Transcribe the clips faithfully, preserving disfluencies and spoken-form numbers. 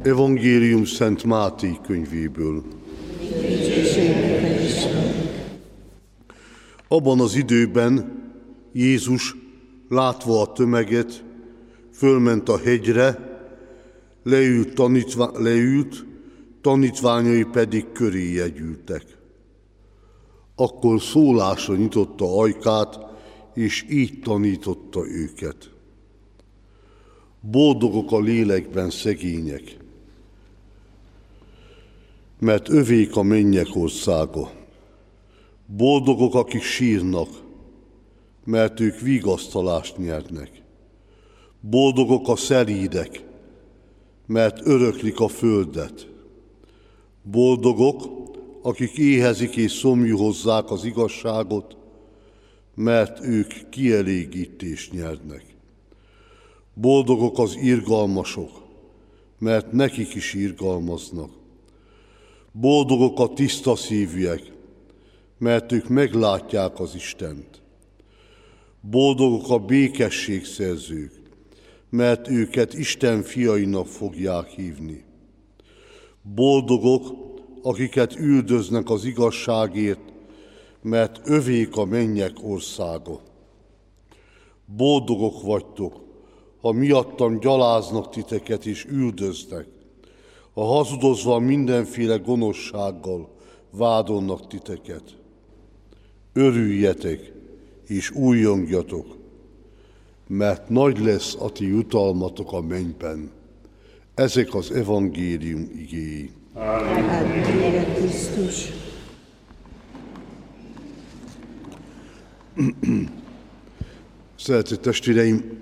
Evangélium Szent Máté könyvéből. Abban az időben Jézus, látva a tömeget, fölment a hegyre, leült, tanítvá- leült tanítványai pedig köréje gyűltek. Akkor szólásra nyitotta ajkát, és így tanította őket. Boldogok a lélekben szegények, mert övék a mennyek országa. Boldogok, akik sírnak, mert ők vigasztalást nyernek. Boldogok a szelídek, mert öröklik a földet. Boldogok, akik éhezik és szomjúhozzák az igazságot, mert ők kielégítést nyernek. Boldogok az irgalmasok, mert nekik is irgalmaznak. Boldogok a tiszta szívűek, mert ők meglátják az Istent. Boldogok a békességszerzők, mert őket Isten fiainak fogják hívni. Boldogok, akiket üldöznek az igazságért, mert övék a mennyek országa. Boldogok vagytok, ha miattam gyaláznak titeket és üldöznek, ha hazudozva mindenféle gonoszsággal vádolnak titeket. Örüljetek és újjongjatok, mert nagy lesz a ti jutalmatok a mennyben. Ezek az evangélium igéi. Áldott Krisztus! Szeretett testvéreim,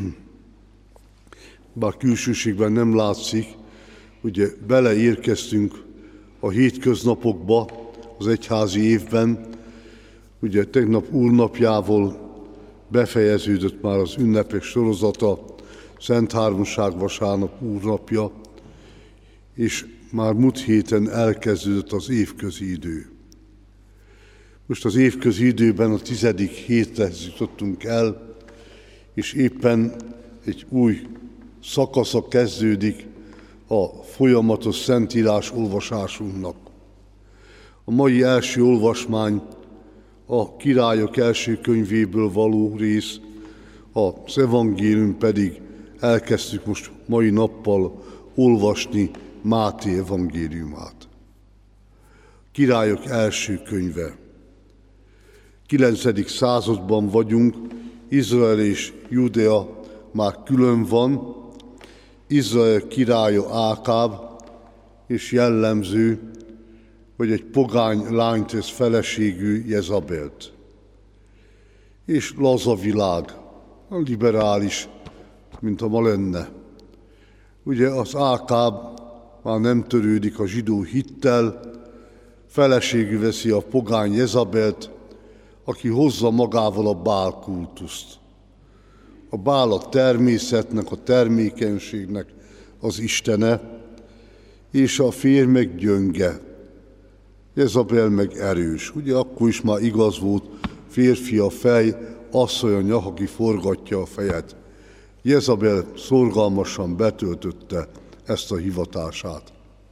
bár külsőségben nem látszik, ugye beleérkeztünk a hétköznapokba, az egyházi évben, ugye tegnap úrnapjával befejeződött már az ünnepek sorozata, Szent Háromság vasárnap úrnapja, és már múlt héten elkezdődött az évközi idő. Most az évközi időben a tizedik hétre jutottunk el, és éppen egy új szakasza kezdődik a folyamatos szentírás olvasásunknak. A mai első olvasmány a Királyok első könyvéből való rész, az evangélium pedig elkezdtük most mai nappal olvasni Máté evangéliumát. Királyok első könyve. kilencedik században vagyunk, Izrael és Judea már külön van, Izrael királya Ákáb, és jellemző, hogy egy pogány lányt tesz feleségű Jezabelt. És laza világ, liberális, mint a ma lenne. Ugye az Ákáb már nem törődik a zsidó hittel, feleségül veszi a pogány Jezabelt, aki hozza magával a Bál kultuszt. A Bál a természetnek, a termékenységnek az istene, és a férj meg gyönge. Jezabel meg erős. Ugye akkor is már igaz volt, férfi a fej, asszony a nyak, aki forgatja a fejet. Jezabel szorgalmasan betöltötte ezt a hivatását.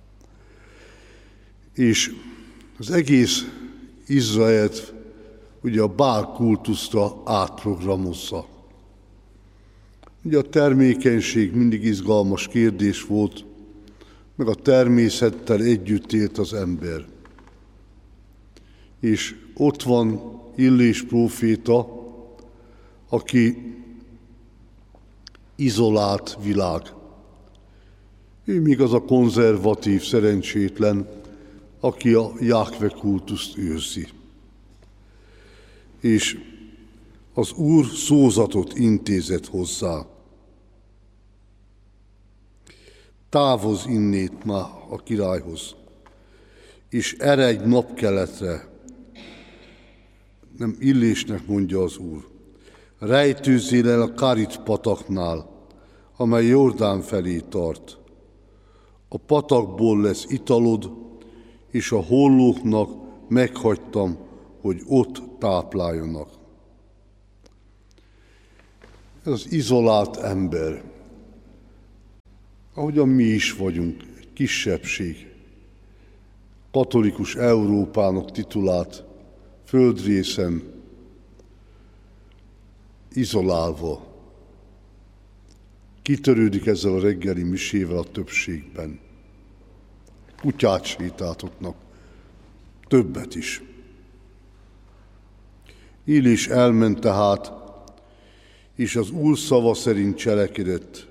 És az egész Izraelt ugye a Bál kultuszra átprogramozza. Ugye a termékenység mindig izgalmas kérdés volt, meg a természettel együtt élt az ember. És ott van Illés próféta, aki izolált világ. Ő még az a konzervatív, szerencsétlen, aki a Jáhve kultuszt őrzi. És az Úr szózatot intézett hozzá. Távozz innét már a királyhoz, és eredj napkeletre, nem Illésnek mondja az Úr, rejtőzzél el a Karit pataknál, amely Jordán felé tart. A patakból lesz italod, és a hollóknak meghagytam, hogy ott tápláljanak. Ez az izolált ember. ahogyan mi is vagyunk, egy kisebbség, katolikus Európának titulált földrészen, izolálva. Kitörődik ezzel a reggeli misével a többségben. Kutyát sétáltatnak, többet is. Illés elment tehát, és az Úr szava szerint cselekedett,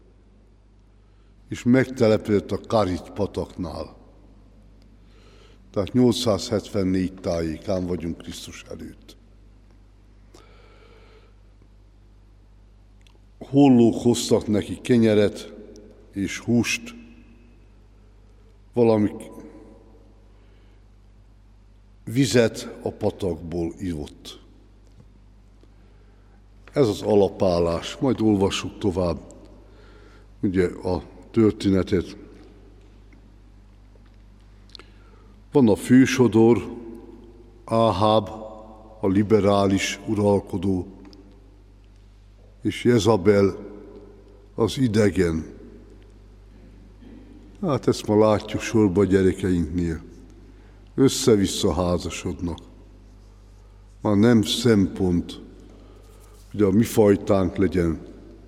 és megtelepedett a Karit pataknál. Tehát nyolcszázhetvennégy tájékán vagyunk Krisztus előtt. Hollók hoztak neki kenyeret és húst, valami vizet a patakból ivott. Ez az alapállás. Majd olvassuk tovább ugye a történetet. Van a fősodor, Áháb, a liberális uralkodó, és Jezabel, az idegen. Hát ezt ma látjuk sorba a gyerekeinknél. Össze-vissza házasodnak. Már nem szempont, hogy a mi fajtánk legyen.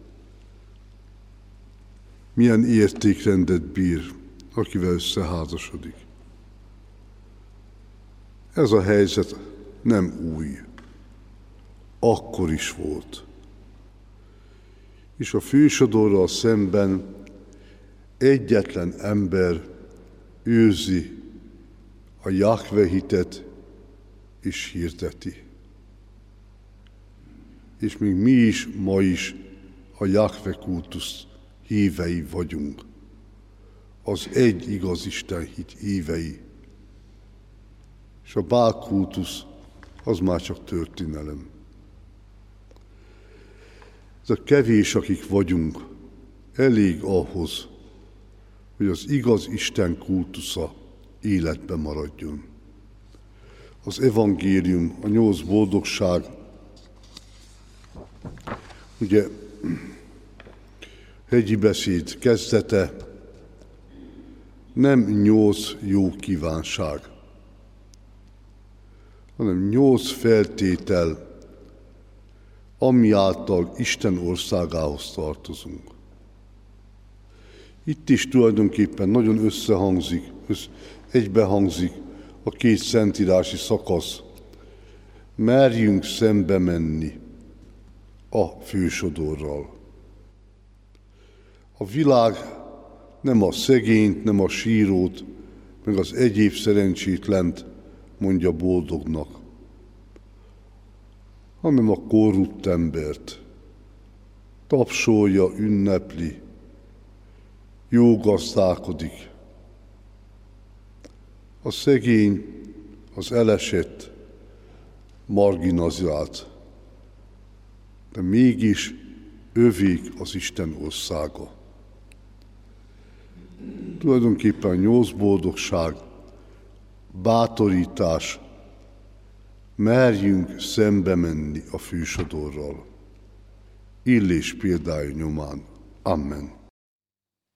Milyen értékrendet bír, akivel összeházasodik. Ez a helyzet nem új. Akkor is volt. És a fősodorral szemben egyetlen ember őrzi a Jahve hitet és hirdeti. És még mi is, ma is a Jahve kultusz hívei vagyunk. Az egy igaz Isten hit hívei. És a Bál kultusz az már csak történelem. Ez a kevés, akik vagyunk, elég ahhoz, hogy az igaz Isten kultusza életben maradjon. Az evangélium, a nyolc boldogság, ugye hegyi beszéd kezdete, nem nyolc jó kívánság, hanem nyolc feltétel, ami által Isten országához tartozunk. Itt is tulajdonképpen nagyon összehangzik, össz, egybehangzik a két szentírási szakasz. Merjünk szembe menni a fősodorral. A világ nem a szegényt, nem a sírót, meg az egyéb szerencsétlent mondja boldognak, hanem a korrupt embert. Tapsolja, ünnepli, jó gazdálkodik. A szegény, az elesett, marginalizált, de mégis övék az Isten országa. Tulajdonképpen a nyolc boldogság, bátorítás, merjünk szembe menni a fősodorral. Illés példája nyomán. Amen.